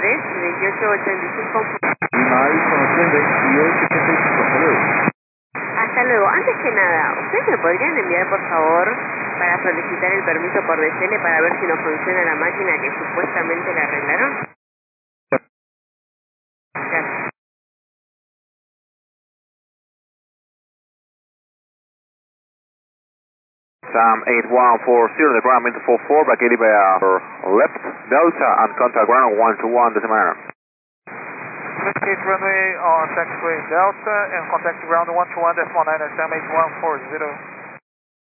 3 y 2885. Lima Houston 2885, hasta luego. Hasta luego. Antes que nada, ¿ustedes me podrían enviar, por favor, para solicitar el permiso por DSL para ver si no funciona la máquina que supuestamente la arreglaron? Gracias. Sam 8140, the ground into 44, vacated by left, Delta, and contact ground 121, decimal. Vacate runway on taxiway Delta and contact ground 121, decimal 9, Sam 8140.